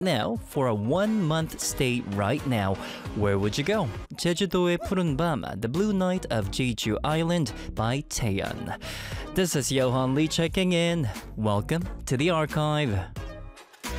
Now, for a 1-month stay right now, where would you go? 제주도의 푸른 밤, The Blue Night of Jeju Island by Taeyeon. This is Johan Lee checking in. Welcome to the archive.